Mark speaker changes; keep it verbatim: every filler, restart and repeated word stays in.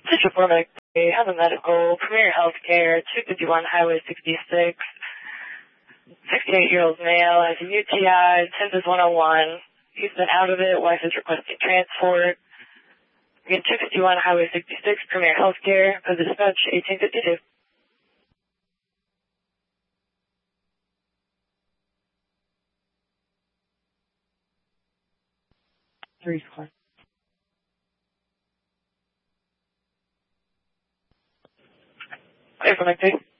Speaker 1: Central Florida, I'm a medical, Premier Healthcare, two fifty-one Highway sixty-six, sixty-eight-year-old male, has a U T I, temp is one oh one. He's been out of it, wife is requesting transport. Again, two fifty-one Highway sixty-six, Premier Healthcare, for the dispatch, eighteen fifty-two. Three score. Clear for my